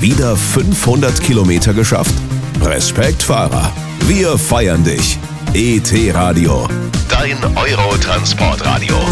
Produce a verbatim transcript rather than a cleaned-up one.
wieder fünfhundert Kilometer geschafft? Respekt, Fahrer. Wir feiern dich. E T Radio, dein Euro-Transportradio.